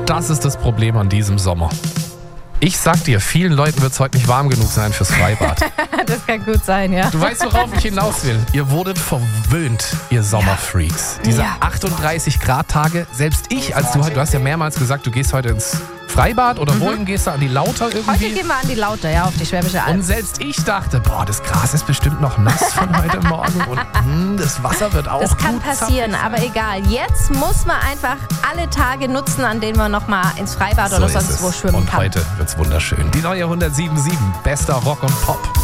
das ist das Problem an diesem Sommer. Ich sag dir, vielen Leuten wird es heute nicht warm genug sein fürs Freibad. Das kann gut sein, ja. Du weißt, worauf ich hinaus will. Ihr wurdet verwöhnt, ihr Sommerfreaks. Diese 38-Grad-Tage, selbst ich, du hast ja mehrmals gesagt, du gehst heute ins Freibad oder wohin gehst du? An die Lauter irgendwie? Heute gehen wir an die Lauter, ja, auf die Schwäbische Alb. Und selbst ich dachte, das Gras ist bestimmt noch nass von heute Morgen und das Wasser wird auch Das kann gut passieren, zappig. aber egal. Jetzt muss man einfach alle Tage nutzen, an denen man nochmal ins Freibad oder So ist sonst wo es. schwimmen Und kann. heute wird's wunderschön. Die neue 107.7, bester Rock und Pop.